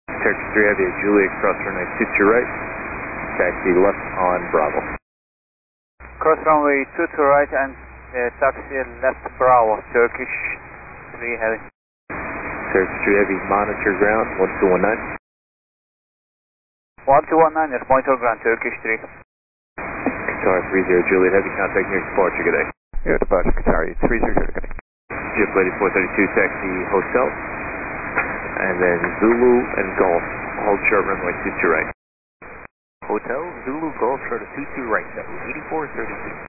Turkish 3 Heavy, Juliet, cross runway 22 right, taxi left on Bravo. Cross runway 22 right and taxi left Bravo, Turkish 3 Heavy. Turkish 3 Heavy, monitor ground 1219. 1219 is monitor ground, Turkish 3. Qatar 30, Juliet Heavy, contact near departure, good day. Air departure, Qatar 30, good day. Jet Lady 432, taxi hotel. And then Zulu and Golf, hold short runway 22 right. Hotel, Zulu, Golf, short of 22 right, 8432.